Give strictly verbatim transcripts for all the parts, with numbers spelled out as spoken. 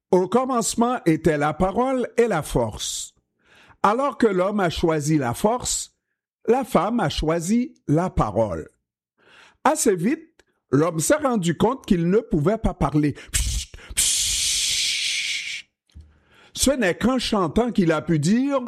Au commencement était la parole et la force. Alors que l'homme a choisi la force, la femme a choisi la parole. Assez vite, l'homme s'est rendu compte qu'il ne pouvait pas parler. Psst, psst. Ce n'est qu'en chantant qu'il a pu dire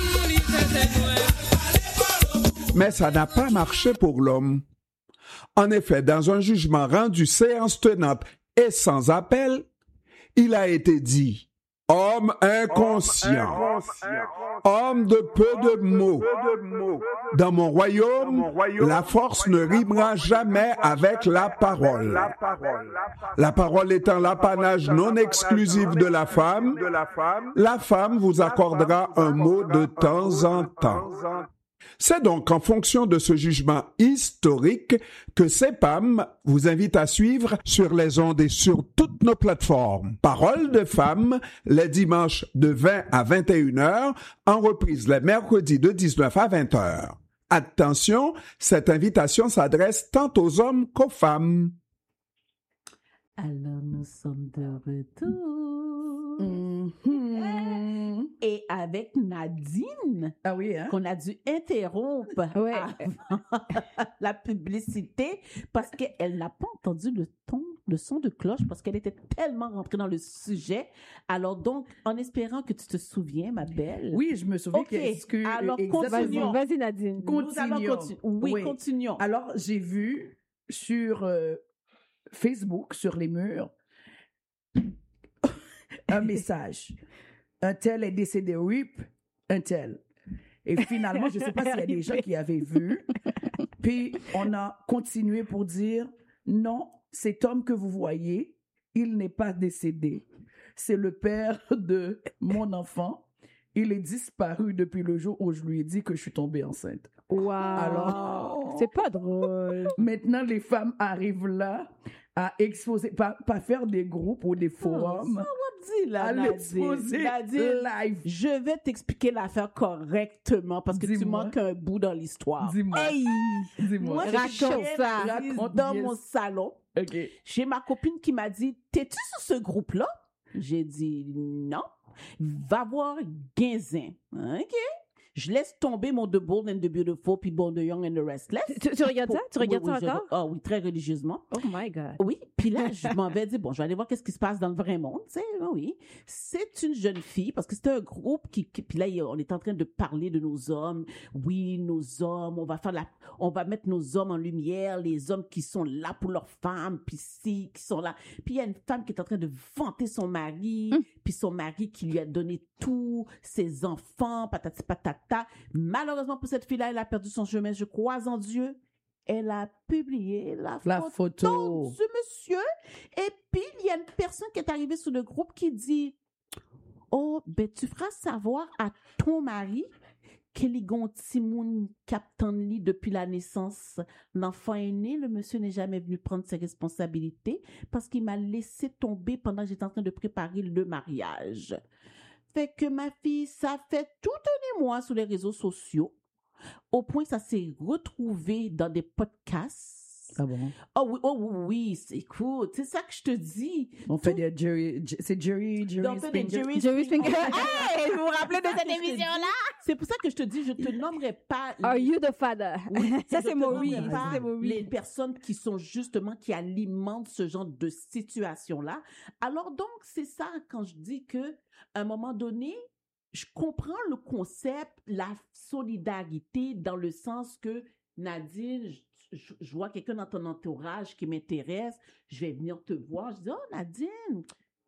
« Mais ça n'a pas marché pour l'homme. » En effet, dans un jugement rendu séance tenante et sans appel, il a été dit « Homme inconscient, homme de peu de mots. Dans mon royaume, la force ne rimera jamais avec la parole. La parole étant l'apanage non exclusif de la femme, la femme vous accordera un mot de temps en temps. » C'est donc en fonction de ce jugement historique que C E P A M vous invite à suivre sur les ondes et sur toutes nos plateformes. Paroles de femmes, les dimanches de vingt à vingt et une heures, en reprise les mercredis de dix-neuf à vingt heures. Attention, cette invitation s'adresse tant aux hommes qu'aux femmes. Alors, nous sommes de retour. Mm-hmm. Et avec Nadine, Ah oui, hein? qu'on a dû interrompre Ouais. avant la publicité parce qu'elle n'a pas entendu le ton, le son de cloche parce qu'elle était tellement rentrée dans le sujet. Alors donc, en espérant que tu te souviens, ma belle. Oui, je me souviens Ok, qu'est-ce que... alors exactement. Vas-y, continuons. vas-y, Nadine. Nous allons continuons. continuer. Oui, Oui. continuons. Alors, j'ai vu sur euh, Facebook, sur les murs, un message. Un tel est décédé, oui, un tel. Et finalement, je ne sais pas s'il y a des gens qui avaient vu. Puis, on a continué pour dire, non, cet homme que vous voyez, il n'est pas décédé. C'est le père de mon enfant. Il est disparu depuis le jour où je lui ai dit que je suis tombée enceinte. Wow. Alors- c'est pas drôle. Maintenant, les femmes arrivent là à exposer, pas, pas faire des groupes ou des forums, Dis là, à Nadine. l'exposer Nadine, live. je vais t'expliquer l'affaire correctement parce que tu Dis-moi. manques un bout dans l'histoire. Dis-moi. Hey! Dis-moi. Moi, Raconte j'étais ça. assise Raconte dans bien mon ça. salon. OK. J'ai ma copine qui m'a dit, t'es-tu sur ce groupe-là? J'ai dit, non. Va voir Guinzin. OK. Je laisse tomber mon The Bold and the Beautiful puis bon, The Young and the Restless. Tu, tu regardes ça? Tu Oui, regardes oui, ça je- encore? Ah oui, très religieusement. Oh my God. Oui, puis là, je m'en vais dire, bon, je vais aller voir qu'est-ce qui se passe dans le vrai monde, tu sais, ah oui. C'est une jeune fille, parce que c'était un groupe qui, qui- puis là, il- on est en train de parler de nos hommes. Oui, nos hommes, on va faire la, on va mettre nos hommes en lumière, les hommes qui sont là pour leurs femmes, puis si, qui sont là. Puis il y a une femme qui est en train de vanter son mari, Hum. puis son mari qui lui a donné tout, ses enfants, patati patata. Malheureusement pour cette fille-là, elle a perdu son chemin, je crois en Dieu. Elle a publié la, La photo photo. du monsieur. Et puis, il y a une personne qui est arrivée sur le groupe qui dit, oh, ben, tu feras savoir à ton mari qu'il y a un petit monde captain lit depuis la naissance. L'enfant est né, le monsieur n'est jamais venu prendre ses responsabilités parce qu'il m'a laissé tomber pendant que j'étais en train de préparer le mariage. Fait que ma fille, ça fait tout un émoi sur les réseaux sociaux, au point que ça s'est retrouvé dans des podcasts. Ah bon? Oh oui, oh oui, oui, c'est cool. C'est ça que je te dis. On fait des Jerry... C'est Jerry... Jerry Donc, des Springer. Jerry Jerry Springer. Springer. Hey, vous vous rappelez de C'est ça cette que je te émission-là? dis. C'est pour ça que je te dis, je te nommerai pas. Are you the father? Oui, Ça, je c'est te Maurice. nommerai Ça, pas c'est Maurice. les personnes qui sont justement, qui alimentent ce genre de situation-là. Alors donc, c'est ça quand je dis que, à un moment donné, je comprends le concept, la solidarité, dans le sens que, Nadine, je, je- je vois quelqu'un dans ton entourage qui m'intéresse, je vais venir te voir. Je dis, oh Nadine,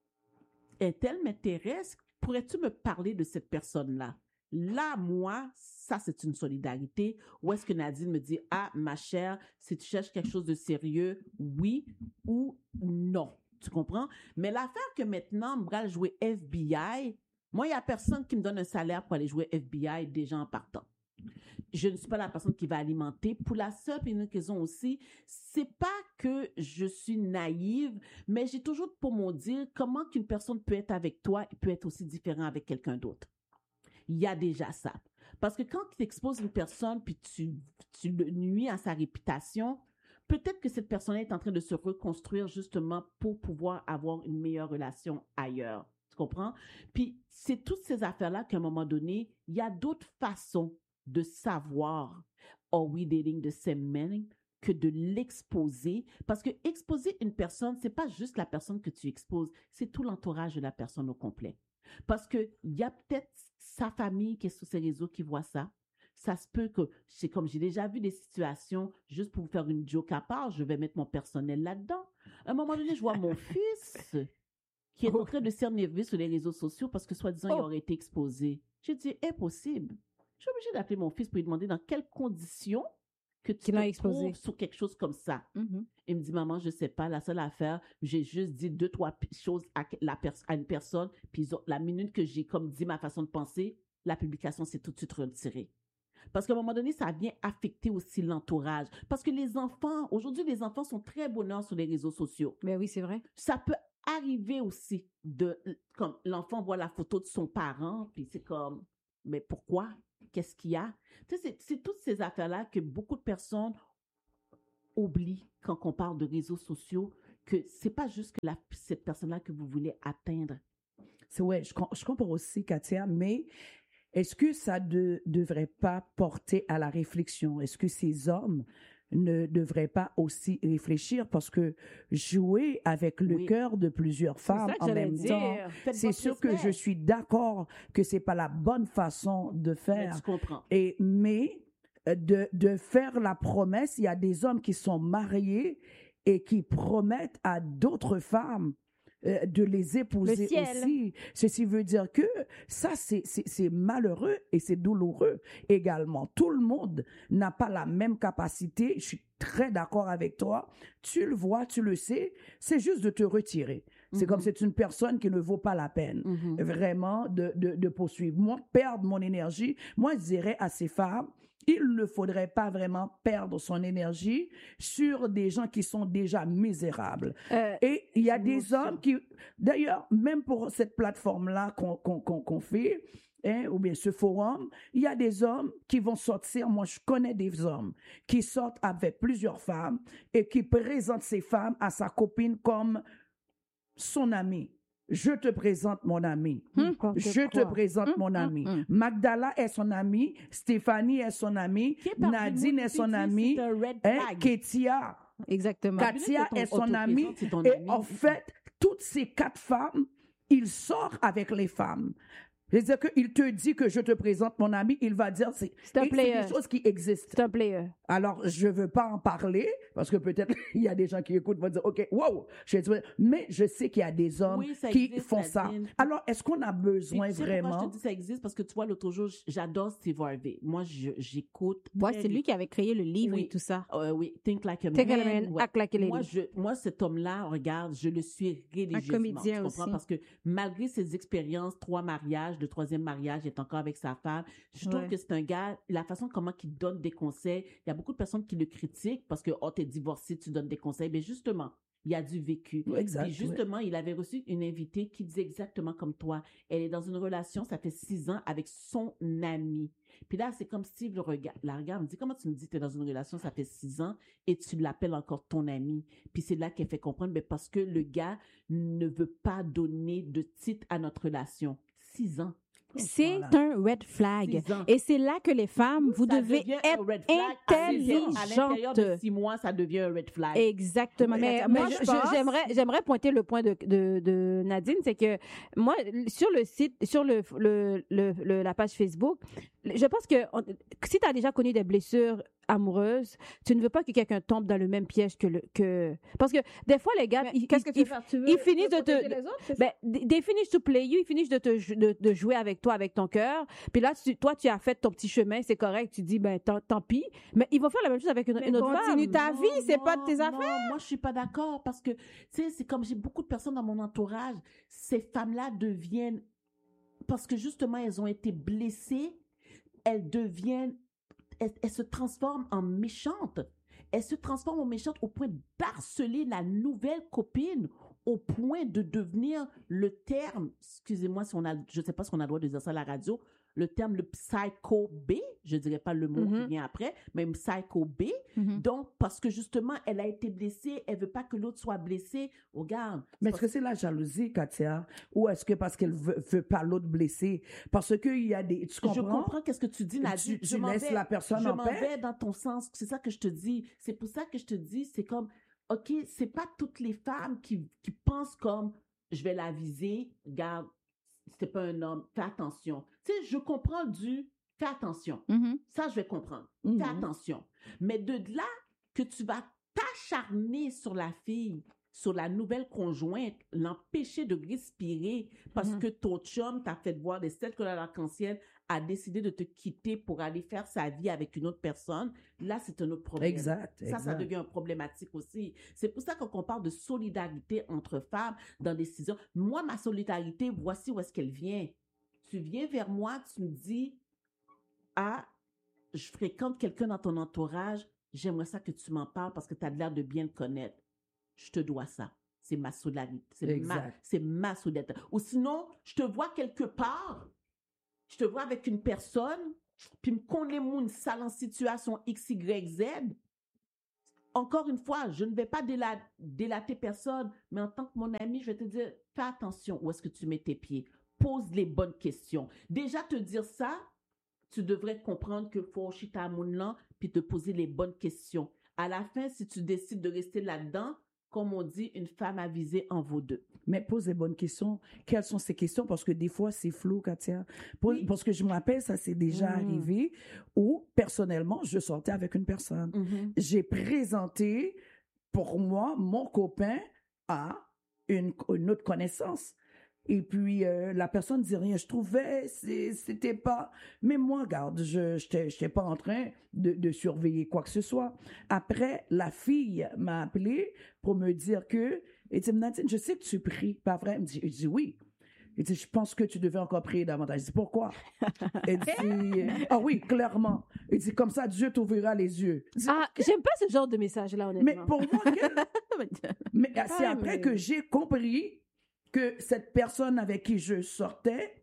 est-elle m'intéresse? Pourrais-tu me parler de cette personne-là? Là, moi, ça, c'est une solidarité. Ou est-ce que Nadine me dit, ah, ma chère, si tu cherches quelque chose de sérieux, oui ou non. Tu comprends? Mais l'affaire que maintenant, on va jouer F B I, moi, il n'y a personne qui me donne un salaire pour aller jouer F B I déjà en partant. Je ne suis pas la personne qui va alimenter. Pour la seule et unique raison aussi, c'est pas que je suis naïve, mais j'ai toujours pour mon dire comment qu'une personne peut être avec toi et peut être aussi différent avec quelqu'un d'autre. Il y a déjà ça. Parce que quand tu exposes une personne puis tu, tu le nuis à sa réputation, peut-être que cette personne est en train de se reconstruire justement pour pouvoir avoir une meilleure relation ailleurs. Tu comprends? Puis c'est toutes ces affaires-là qu'à un moment donné, il y a d'autres façons de savoir are we dating the same man que de l'exposer. Parce que exposer une personne, c'est pas juste la personne que tu exposes, c'est tout l'entourage de la personne au complet. Parce que il y a peut-être sa famille qui est sur ces réseaux qui voit ça. Ça se peut que, c'est comme j'ai déjà vu des situations, juste pour vous faire une joke à part, je vais mettre mon personnel là-dedans. À un moment donné, je vois mon fils qui est en train de s'énerver sur les réseaux sociaux parce que soi-disant, il Oh. aurait été exposé. J'ai dit, impossible. Je suis obligée d'appeler mon fils pour lui demander dans quelles conditions que tu Qu'il a te exposé. trouves sur quelque chose comme ça. Mhm. Il me dit, maman, je sais pas, la seule affaire, j'ai juste dit deux, trois p- choses à, la pers- à une personne, puis ils ont- la minute que j'ai comme dit ma façon de penser, la publication s'est tout de suite retirée. Parce qu'à un moment donné, ça vient affecter aussi l'entourage. Parce que les enfants, aujourd'hui, les enfants sont très bonheurs sur les réseaux sociaux. Ben oui, c'est vrai. Ça peut arriver aussi de, comme l'enfant voit la photo de son parent, puis c'est comme, mais pourquoi? Qu'est-ce qu'il y a? Tu sais, c'est, c'est toutes ces affaires-là que beaucoup de personnes oublient quand on parle de réseaux sociaux, que c'est pas juste que la, cette personne-là que vous voulez atteindre. C'est ouais, je, com- je comprends aussi, Katia, mais est-ce que ça ne devrait pas porter à la réflexion? Est-ce que ces hommes ne devraient pas aussi réfléchir? Parce que jouer avec le Oui. cœur de plusieurs C'est femmes ça que en j'allais même dire. temps, Faites c'est votre sûr que respect. je suis d'accord que c'est pas la bonne façon de Mais faire. tu comprends. Et, mais euh, de, de faire la promesse, il y a des hommes qui sont mariés et qui promettent à d'autres femmes euh, de les épouser ciel. aussi. Ceci veut dire que ça, c'est, c'est, c'est malheureux et c'est douloureux également. Tout le monde n'a pas la même capacité. Je suis très d'accord avec toi. Tu le vois, tu le sais. C'est juste de te retirer. C'est Mhm. comme c'est une personne qui ne vaut pas la peine Mhm. vraiment de, de, de poursuivre. Moi, perdre mon énergie, moi, je dirais à ces femmes, il ne faudrait pas vraiment perdre son énergie sur des gens qui sont déjà misérables. Euh, Et il y a Nous des aussi. hommes qui, d'ailleurs, même pour cette plateforme-là qu'on qu'on qu'on qu'on fait, hein, ou bien ce forum, il y a des hommes qui vont sortir. Moi, je connais des hommes qui sortent avec plusieurs femmes et qui présentent ces femmes à sa copine comme son amie. Je te présente mon ami. N'importe Je te quoi. présente Hum, mon hum, ami. hum. Magdala est son amie. Stéphanie est son amie. Qui est parmi Nadine nous, est tu son dis, amie. c'est un red Hein, flag. Ketia. Exactement. Katia ton est son autoprésente, amie. c'est ton Et ami. en fait, toutes ces quatre femmes, il sort avec les femmes. C'est-à-dire qu'il te dit que je te présente mon ami, il va dire c'est C'est un et c'est player. des choses qui existent. C'est un player. Alors, je veux pas en parler parce que peut-être il y a des gens qui écoutent vont dire OK, wow, je vais dire- mais je sais qu'il y a des hommes Oui, ça qui existe, font ça. Nadine. Alors, est-ce qu'on a Puis besoin tu sais pourquoi vraiment je te dis ça existe? Parce que tu vois, l'autre jour, j- j'adore Steve Harvey. Moi, je- j'écoute. Ouais, très c'est lui qui avait créé le livre Oui. et tout ça. Euh, oui, Think Like a Think Man. Like a Man, ouais. Act Like a Lady. Moi, je, moi, cet homme-là, regarde, je le suis religieusement. comédien tu comprends? aussi. Parce que malgré ses expériences, trois mariages, le troisième mariage, il est encore avec sa femme. Je trouve Ouais. que c'est un gars, la façon comment il donne des conseils, il y a beaucoup de personnes qui le critiquent parce que, oh, t'es divorcé, tu donnes des conseils. Mais justement, il y a du vécu. Exact, Puis justement, il avait reçu une invitée qui disait exactement comme toi. Elle est dans une relation, ça fait six ans, avec son ami. Puis là, c'est comme Steve le regarde, la regarde, me dit, comment tu me dis que tu es dans une relation, ça fait six ans, et tu l'appelles encore ton ami. Puis c'est là qu'elle fait comprendre, mais parce que le gars ne veut pas donner de titre à notre relation. Six ans. C'est Voilà. un red flag. Six ans. Et c'est là que les femmes, vous Ça devez devient être un red flag. À l'intérieur de intelligentes. six mois, ça devient un red flag. Exactement. Oui, Mais Katia, moi, mais je- je pense- j'aimerais, j'aimerais pointer le point de, de, de Nadine, c'est que moi, sur le site, sur le, le, le, le- la page Facebook, je pense que on- si tu as déjà connu des blessures amoureuses, tu ne veux pas que quelqu'un tombe dans le même piège que le, que, parce que des fois, les gars, ils, Qu'est-ce que ils- tu veux ils- faire? Tu veux, ils finissent tu veux de te- protéger les autres, c'est ça? ben, they they finish to play you, ils finissent de te jou- de, de jouer avec toi, avec ton cœur. Puis là, tu, toi, tu as fait ton petit chemin, c'est correct. Tu dis, ben, tant, tant pis. Mais ils vont faire la même chose avec une, Mais une autre continue femme. ta Non, vie, c'est non, pas de tes non, affaires. moi, je suis pas d'accord parce que, tu sais, c'est comme j'ai beaucoup de personnes dans mon entourage, ces femmes-là deviennent, parce que justement, elles ont été blessées, elles deviennent, elles, elles se transforment en méchantes. Elles se transforment en méchantes au point d'harceler la nouvelle copine au point de devenir le terme, excusez-moi si on a, je sais pas si on a le droit de dire ça à la radio, le terme le psycho B, je dirais pas le mot Mhm. qui vient après, mais psycho B. Mhm. Donc, parce que justement, elle a été blessée, elle veut pas que l'autre soit blessé. Regarde. Mais est-ce que c'est la jalousie, Katia? Ou est-ce que parce qu'elle veut, veut pas l'autre blessé? Parce qu'il y a des... Tu comprends? Je comprends qu'est-ce que tu dis, Nadine. Tu, je tu m'en laisses vais, la personne je en m'en paix? vais dans ton sens. C'est ça que je te dis. C'est pour ça que je te dis, c'est comme, OK, c'est pas toutes les femmes qui, qui pensent comme, je vais la viser, regarde, c'est pas un homme, fais attention. Tu sais, je comprends du, fais attention. Mhm. Ça, je vais comprendre. Mhm. Fais attention. Mais de là que tu vas t'acharner sur la fille, sur la nouvelle conjointe, l'empêcher de respirer parce Mhm. que ton chum t'a fait voir des cercles à l'arc-en-ciel, a décidé de te quitter pour aller faire sa vie avec une autre personne, là, c'est un autre problème. Exact, Ça, ça exact. devient problématique aussi. C'est pour ça qu'on parle de solidarité entre femmes dans des décisions. Moi, ma solidarité, voici où est-ce qu'elle vient. Tu viens vers moi, tu me dis, ah, je fréquente quelqu'un dans ton entourage, j'aimerais ça que tu m'en parles parce que tu as l'air de bien le connaître. Je te dois ça. C'est ma solidarité. C'est ma, Exact. c'est ma solidarité. Ou sinon, je te vois quelque part, je te vois avec une personne, puis me connais mon sale en situation X, Y, Z. Encore une fois, je ne vais pas déla- délater personne, mais en tant que mon ami, je vais te dire, fais attention où est-ce que tu mets tes pieds. Pose les bonnes questions. Déjà, te dire ça, tu devrais comprendre que faut chita moun puis te poser les bonnes questions. À la fin, si tu décides de rester là-dedans, comme on dit, une femme avisée en vaut deux. Mais pose les bonnes questions. Quelles sont ces questions? Parce que des fois, c'est flou, Katia. Pose- Oui. Parce que je me rappelle, ça s'est déjà Mm. arrivé où, personnellement, je sortais avec une personne. J'ai présenté, pour moi, mon copain à une, une autre connaissance. Et puis, euh, la personne dit rien. Je trouvais, c'est- c'était pas... Mais moi, regarde, je n'étais pas en train de, de surveiller quoi que ce soit. Après, la fille m'a appelé pour me dire que... Elle dit, Nadine, je sais que tu pries, pas vrai? Elle me dit, je dis oui. Elle dit, je pense que tu devais encore prier davantage. Je dis, pourquoi? Elle dit, ah oui, clairement. Elle dit, comme ça, Dieu t'ouvrira les yeux. Je dis, Ah, j'aime pas ce genre de message-là, honnêtement. mais pour moi, quel- mais c'est Ah, après mais- que j'ai compris que cette personne avec qui je sortais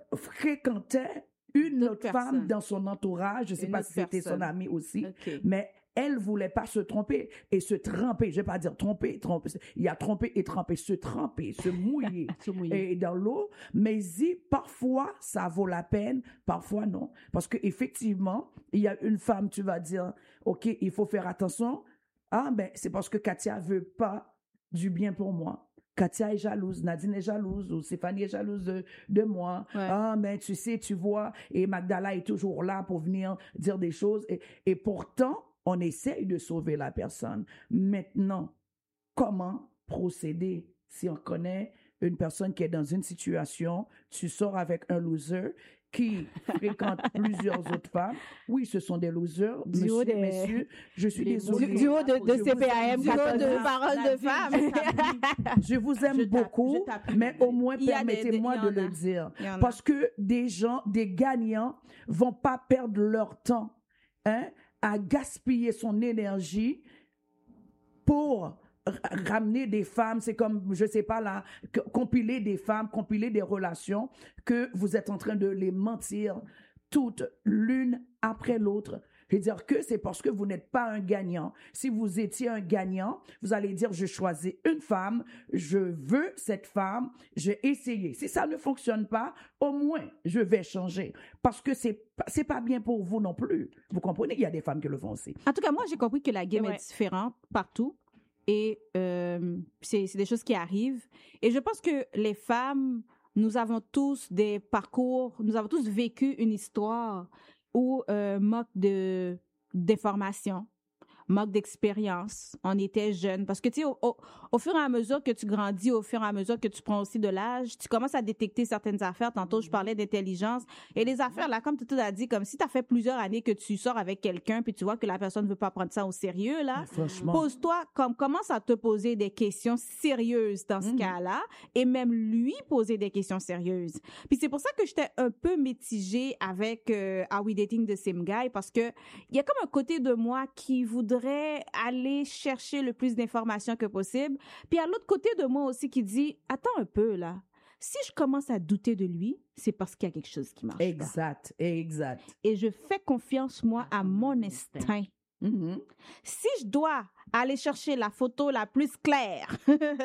fréquentait une D'autres autre personnes. femme dans son entourage. Je ne sais Une pas autre si c'était son personne. amie aussi, OK. mais elle voulait pas se tromper et se tremper. Je vais pas dire tromper, tromper. Il y a tromper et tremper, se tremper, se mouiller. Se mouiller. Et dans l'eau, mais y, parfois, ça vaut la peine, parfois non. Parce que effectivement, il y a une femme, tu vas dire, OK, il faut faire attention. Ah, ben, c'est parce que Katia veut pas du bien pour moi. Katia est jalouse, Nadine est jalouse, ou Stéphanie est jalouse de, de moi. Ouais. Ah, ben, tu sais, tu vois, et Magdala est toujours là pour venir dire des choses. Et, et pourtant, on essaye de sauver la personne. Maintenant, comment procéder si on connaît une personne qui est dans une situation, tu sors avec un loser qui fréquente plusieurs autres femmes. Oui, ce sont des losers. Du Monsieur, haut des- messieurs, je suis Les désolée. Du, du haut de, de Je C P A M, vous aime, du haut de Nadine, parole de Nadine, femme. je t'appuie. Je vous aime Je tape- beaucoup, je t'appuie, mais Nadine. au moins Il y a des- permettez-moi il y de en le a. dire. Il y en a. Parce que des gens, des gagnants, vont pas perdre leur temps hein, à gaspiller son énergie pour r- ramener des femmes. C'est comme, je sais pas là, que- compiler des femmes, compiler des relations que vous êtes en train de les mentir toutes l'une après l'autre. Je veux dire que c'est parce que vous n'êtes pas un gagnant. Si vous étiez un gagnant, vous allez dire, je choisis une femme, je veux cette femme, j'ai essayé. Si ça ne fonctionne pas, au moins, je vais changer. Parce que c'est pas- c'est pas bien pour vous non plus. Vous comprenez? Il y a des femmes qui le font aussi. En tout cas, moi, j'ai compris que la game Ouais. est différente partout. Et euh, c'est c'est des choses qui arrivent. Et je pense que les femmes, nous avons tous des parcours, nous avons tous vécu une histoire où euh, manque de d'information, manque d'expérience. On était jeunes. Parce que, tu sais, au, au, au fur et à mesure que tu grandis, au fur et à mesure que tu prends aussi de l'âge, tu commences à détecter certaines affaires. Tantôt, je parlais d'intelligence. Et les affaires, là, comme tu as dit, comme si tu as fait plusieurs années que tu sors avec quelqu'un, puis tu vois que la personne ne veut pas prendre ça au sérieux, là, Franchement. pose-toi, comme, commence à te poser des questions sérieuses dans ce Mhm. cas-là, et même lui poser des questions sérieuses. Puis c'est pour ça que j'étais un peu mitigée avec euh, Are We Dating the Same Guy, parce que il y a comme un côté de moi qui voudrait voudrais aller chercher le plus d'informations que possible. Puis à l'autre côté de moi aussi qui dit, attends un peu là, si je commence à douter de lui, c'est parce qu'il y a quelque chose qui marche pas. Exact, exact. Et je fais confiance, moi, à mon instinct. Mhm. Si je dois aller chercher la photo la plus claire,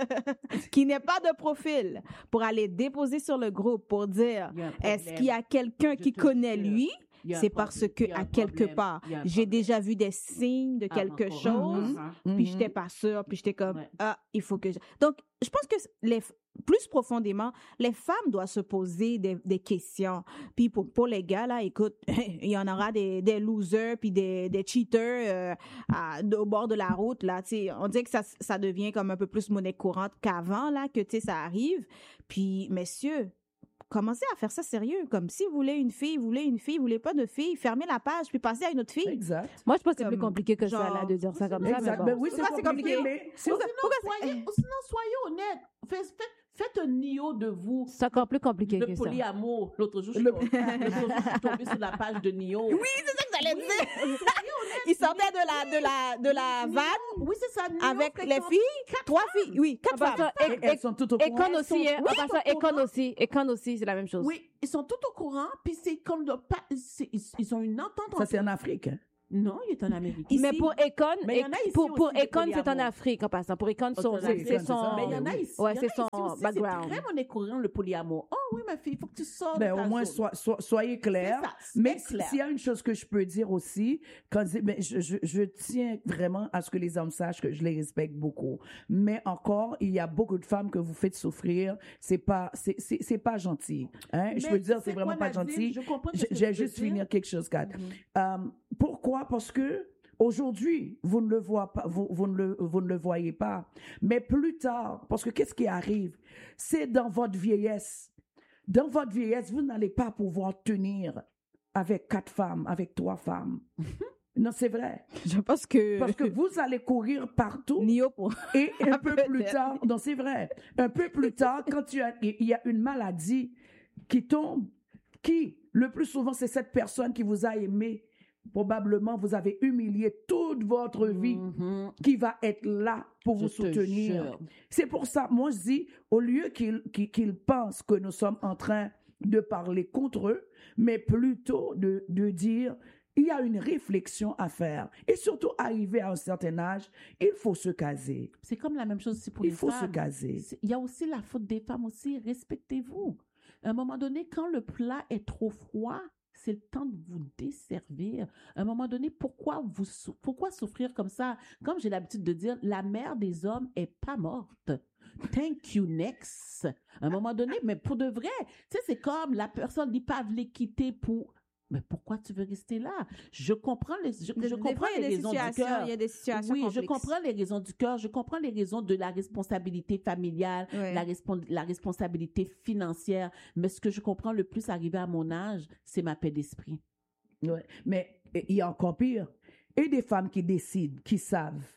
qui n'est pas de profil, pour aller déposer sur le groupe pour dire, Il y a un est-ce problème. qu'il y a quelqu'un Je qui te connaît jure. lui? Il y a un C'est problème. parce que, Il y a un à quelque problème. part, Il y a un j'ai problème. déjà vu des signes de quelque Avant qu'on chose, rentre, hein. puis Mhm. j'étais pas sûre, puis j'étais comme, Ouais. ah, il faut que je... Donc, je pense que les, plus profondément, les femmes doivent se poser des, des questions. Puis pour, pour les gars, là, écoute, il y en aura des, des losers, puis des, des cheaters euh, à- au bord de la route, là, tu sais. On dirait que ça, ça devient comme un peu plus monnaie courante qu'avant, là, que, tu sais, ça arrive. Puis, messieurs, commencez à faire ça sérieux. Comme si vous voulez une fille, vous voulez une fille, vous voulez pas de fille, fermez la page, puis passez à une autre fille. Exact. Moi, je pense que c'est plus Comme, compliqué que ça, genre, là, de dire ça comme ça. Mais Exact. bon. Ben oui, c'est Pourquoi c'est compliqué, compliqué? mais c'est Ou sinon, soyez, ou sinon, soyez honnête. Faites, faites, faites un nio de vous. C'est encore plus compliqué Le que ça. polyamour. L'autre jour, je suis Le- tombée- l'autre jour, je suis tombée sur la page de Nio. Oui, c'est ça que j'allais dire. Ils sortaient de la, de la, de la Nio, vanne Oui, c'est ça. Nio avec les fréquente filles, trois filles, oui, quatre En passant, femmes. Et Ec- elles sont toutes au courant. Econ aussi, hein. En Oui, passant, ils sont au Econ courant. aussi. Econ aussi, c'est la même chose. Oui, ils sont tout au courant, puis c'est comme le pa- c'est- ils, ils ont une entente. Ça, entre- c'est en Afrique. hein. Non, il est en Amérique. Mais Ici, pour Econ, Mais il y en a ici pour, pour aussi des Econ, c'est en polyamours. Afrique, en passant. Pour Econ, son- c'est c'est Econ, c'est son... ça. mais il y en a oui. ici. Ouais, il y en c'est a ici son aussi, background. C'est très monnaie courante, le polyamour. Oh oui, ma fille, il faut que tu sors Ben, de ta au moins, zone. so- so- soyez clairs. C'est ça, Mais c'est clair. s'il y a une chose que je peux dire aussi, quand je, ben, je, je, je tiens vraiment à ce que les hommes sachent que je les respecte beaucoup. Mais encore, il y a beaucoup de femmes que vous faites souffrir. C'est pas, c'est, c'est, c'est pas gentil. Hein? Je Mais peux dire, tu c'est sais vraiment quoi, pas Nadine? gentil. Je comprends Je- ce que J'ai tu veux juste dire. finir quelque chose, Kat. Mhm. Euh, pourquoi? Parce que aujourd'hui, vous ne le voyez pas, vous, vous ne le, vous ne le voyez pas. Mais plus tard, parce que qu'est-ce qui arrive? C'est dans votre vieillesse. Dans votre vieillesse, vous n'allez pas pouvoir tenir avec quatre femmes, avec trois femmes. Non, c'est vrai. Je pense que... Parce que vous allez courir partout. Nio pour... Et un peu Peut-être. plus tard, non, c'est vrai. Un peu plus tard, quand tu as, il y a une maladie qui tombe, qui, le plus souvent, c'est cette personne qui vous a aimé. Probablement, vous avez humilié toute votre vie, Mhm. qui va être là pour Je vous te soutenir. jure. C'est pour ça, moi, je dis, au lieu qu'ils qu'ils, qu'ils pensent que nous sommes en train de parler contre eux, mais plutôt de, de dire, il y a une réflexion à faire. Et surtout, arrivé à un certain âge, il faut se caser. C'est comme la même chose aussi pour Il les faut se femmes. caser. C'est- Il y a aussi la faute des femmes aussi. Respectez-vous. À un moment donné, quand le plat est trop froid, c'est le temps de vous desservir. À un moment donné, pourquoi vous sou- pourquoi souffrir comme ça? Comme j'ai l'habitude de dire, la mère des hommes est pas morte. Thank you, next. À un moment donné, mais pour de vrai, tu sais, c'est comme la personne dit pas les quitter pour. Mais pourquoi tu veux rester là? Je comprends les, je, Des- je des comprends fois, il y les a des raisons du situations- cœur. il y a des situations Oui, je complexes. comprends les raisons du cœur, je comprends les raisons de la responsabilité familiale, Ouais. la, respon- la responsabilité financière. Mais ce que je comprends le plus arrivé à mon âge, c'est ma paix d'esprit. Ouais. Mais il y a encore pire. Et des femmes qui décident, qui savent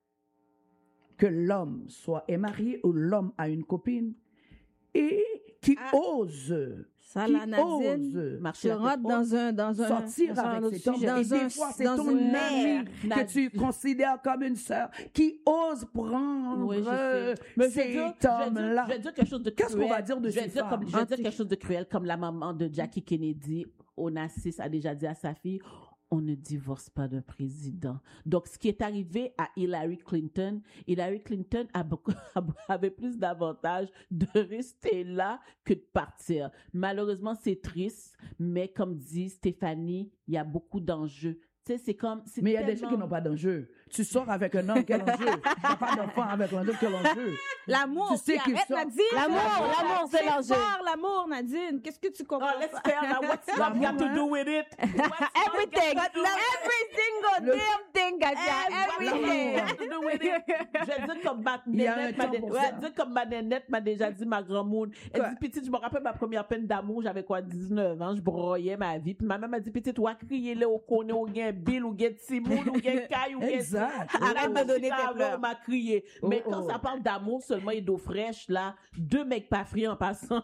que l'homme soit est marié ou l'homme a une copine et qui Ah. osent, Ça, qui la Nadine, osent Marcher tu la tête rentres haute. dans un... Dans un sortir dans un avec autre cet homme. sujet. Et Dans un- des fois, c'est dans ton une ami mer. que tu considères comme une sœur qui ose prendre Oui, je sais. euh, Mais je vais cet dire- je vais dire- homme-là. Je vais dire quelque chose de Qu'est-ce qu'on cruel. va dire de je vais ces dire comme- femmes? Je vais dire quelque chose de cruel, comme la maman de Jackie Kennedy, Onassis, a déjà dit à sa fille, on ne divorce pas d'un président. Donc, ce qui est arrivé à Hillary Clinton, Hillary Clinton a beaucoup, avait plus d'avantages de rester là que de partir. Malheureusement, c'est triste, mais comme dit Stéphanie, il y a beaucoup d'enjeux. Tu sais, c'est comme... c'est Mais il y a des gens tellement- qui n'ont pas d'enjeu. Tu sors avec un homme, quel enjeu? Tu n'as pas d'enfant avec un homme, quel enjeu? L'amour, Tu sais qui qu'ils arrête, sont- Nadine. L'amour, l'amour, c'est l'enjeu. fort, l'amour, Nadine. Qu'est-ce que tu comprends? Oh, let's faire la what's love L'amour, got to hein? do with it? What's love Everything. got to do with it? Every single Le- damn thing, Katia. Everything. What to do with it? Je vais dire comme ma Il y a un nénette m'a temps dé- pour ouais, ça. dire comme ma nénette m'a déjà dit, ma grand-moune. Elle Quoi? dit, petite, je me rappelle ma première peine d'amour, j'avais quoi, dix-neuf ans, je broyais ma vie. Puis ma mère m'a dit, petite, toi, crier là, au connaît, ou gain Bill, ou gain Timoun, ou gain Kai, ou gain... Exact. Arrête de donner tes Avant, pleurs. on m'a crié. Mais Oh, quand oh. ça parle d'amour seulement et d'eau fraîche, là, deux mecs pas frits en passant.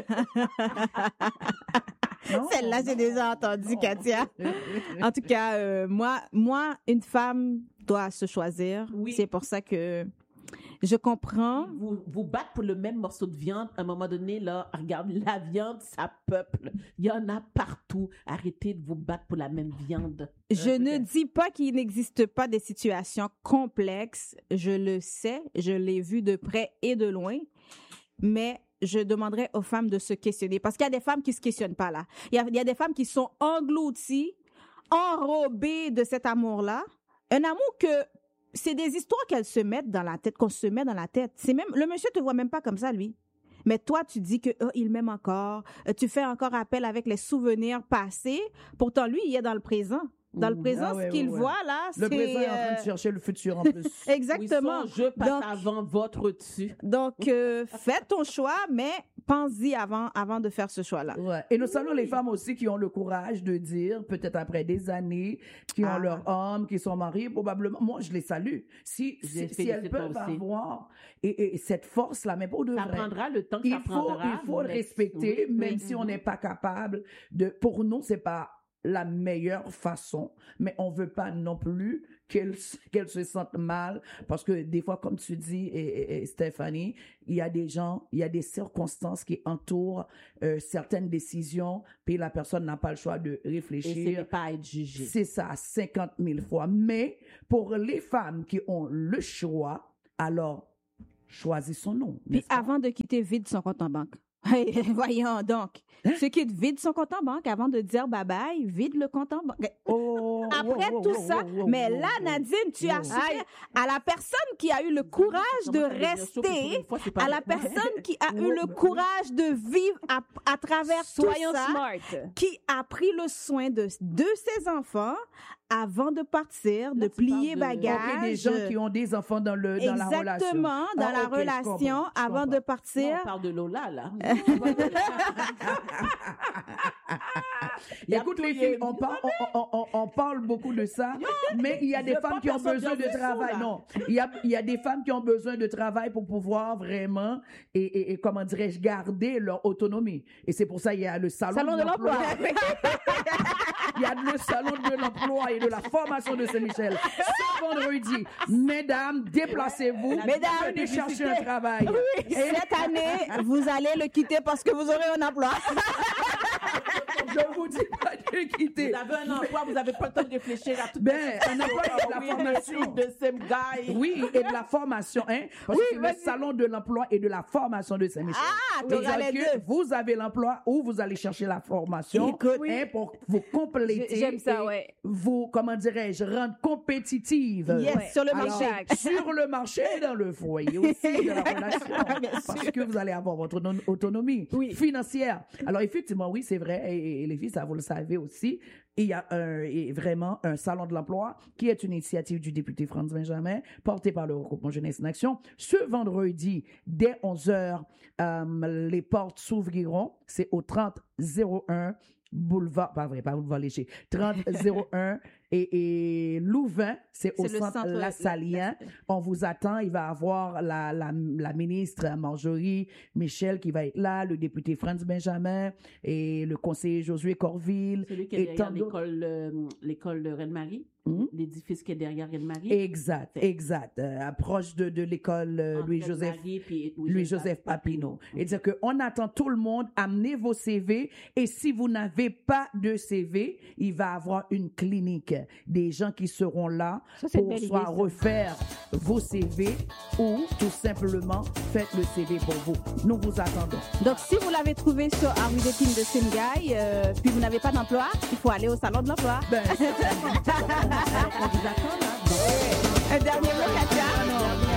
Non, Celle-là, j'ai non, déjà entendu, non. Katia. En tout cas, euh, moi, moi, une femme doit se choisir. Oui. C'est pour ça que je comprends. Vous, vous battre pour le même morceau de viande, à un moment donné, là, regarde, la viande, ça peuple. Il y en a partout. Arrêtez de vous battre pour la même viande. Je Hein, ne peut-être. dis pas qu'il n'existe pas des situations complexes. Je le sais. Je l'ai vu de près et de loin. Mais je demanderais aux femmes de se questionner. Parce qu'il y a des femmes qui ne se questionnent pas là. Il y a, il y a des femmes qui sont englouties, enrobées de cet amour-là. Un amour que c'est des histoires qu'elles se mettent dans la tête, qu'on se met dans la tête. C'est même, le monsieur te voit même pas comme ça, lui. Mais toi, tu dis que oh, il m'aime encore. Euh, Tu fais encore appel avec les souvenirs passés. Pourtant, lui, il est dans le présent. Dans le Mmh. présent, Ah ouais, ce qu'il ouais, ouais. voit là, Le c'est présent est en train euh, de chercher le futur en plus. exactement. Oui, son jeu passe Donc- avant votre dessus. Donc, euh, fais ton choix, mais pense-y avant, avant de faire ce choix-là. Ouais. Et nous saluons les femmes aussi qui ont le courage de dire, peut-être après des années, qui ont Ah. leur homme, qui sont mariés, probablement. Moi, je les salue. Si, Je si, les si elles félicite peuvent moi aussi. avoir et, et cette force-là, mais pour de Ça vrai. prendra le temps que Il ça faut, prendra. il faut le mais- respecter, oui, même oui. si on n'est pas capable de. Pour nous, c'est pas la meilleure façon, mais on veut pas non plus qu'elle qu'elle se sente mal, parce que des fois, comme tu dis, et, et- et Stéphanie, il y a des gens, il y a des circonstances qui entourent euh, certaines décisions, puis la personne n'a pas le choix de Et ce n'est réfléchir. pas à être jugé. C'est ça, cinquante mille fois. Mais pour les femmes qui ont le choix, alors choisissons-nous. Puis n'est-ce pas? avant de quitter vide son compte en banque. Hey, voyons donc. Hein? Ceux qui vide son compte en banque avant de dire bye bye, vide le compte en banque. Oh, Après wow, wow, tout wow, ça, wow, wow, mais wow, là, wow. Nadine, tu as Wow. su à la personne qui a eu le courage de Comment ça devient chaud, puis pour rester, une fois, c'est pas à la vrai. personne qui a eu Ouais, le bah, courage de vivre à, à travers Soyons tout ça, smart. qui a pris le soin de, de ses enfants avant de partir, de Là, tu plier parles de- bagages. Ok, des gens qui ont des enfants dans, le, dans la relation. Exactement, dans Ah, la ok, je relation, comprends, je avant de comprends. Non, partir. on parle de Lola, là. Il y a Écoute, plus les de- filles, on parle, on, on- on- on parle beaucoup de ça, mais il y a des Je femmes pas qui ont personne besoin qui de en veut travail. ça, là. Non, il y a, il y a des femmes qui ont besoin de travail pour pouvoir vraiment, et, et, et comment dirais-je, garder leur autonomie. Et c'est pour ça qu'il y a le salon, Salon de l'emploi. Il y a le salon de l'emploi et de la formation de Saint-Michel. Ce vendredi, mesdames, déplacez-vous. Mesdames, venez chercher un travail. Et cette année, vous allez le quitter parce que vous aurez un emploi. Je vous dis pas de quitter. Vous avez un emploi, vous n'avez pas le temps de réfléchir à tout Ben, un emploi et de la Oui, formation. de same guy. Oui, et de la formation, hein? Parce Oui, que c'est vas-y. le salon de l'emploi et de la formation de Saint-Michel. Ah, Et t'auras donc, les deux. vous avez l'emploi ou vous allez chercher la formation, Écoute, hein, pour vous compléter. J'aime ça, et ouais. Vous, comment dirais-je, rendre compétitive. Yes, Ouais. sur le Alors, marché. sur le marché et dans le foyer aussi de la relation. Bien Parce sûr. que vous allez avoir votre auton- autonomie Oui. financière. Alors, effectivement, oui, c'est vrai. Et, et les filles, ça, vous le savez aussi. Il y a un, et vraiment un salon de l'emploi qui est une initiative du député Franz Benjamin, portée par le regroupement Jeunesse en Action. Ce vendredi, dès onze heures, euh, les portes s'ouvriront. C'est au trente zéro un boulevard, pas vrai, pas boulevard Léger, trente zéro un et, et Louvain, c'est au C'est le centre centre La Salien. On vous attend. Il va avoir la, la, la ministre Marjorie Michel qui va être là, le député Franz Benjamin et le conseiller Josué Corville. Celui qui Et est derrière tant d'autres. l'école, euh, l'école de Reine-Marie. Mhm. L'édifice qui est derrière Reine-Marie. Exact, exact. Euh, approche de, de l'école euh, Entre Louis-Joseph Reine-Marie puis Louis-Joseph Papineau. Et dire qu'on attend tout le monde, amenez vos C V. Et si vous n'avez pas de C V, il va avoir une clinique. Des gens qui seront là Ça, c'est une pour belle idée, soit ça. refaire vos C V ou tout simplement faites le C V pour vous. Nous vous attendons. Donc, si vous l'avez trouvé sur Harry Dekin de Singai, euh, puis vous n'avez pas d'emploi, il faut aller au salon de l'emploi. Ben, On vous attend là. Un dernier mot, Katia.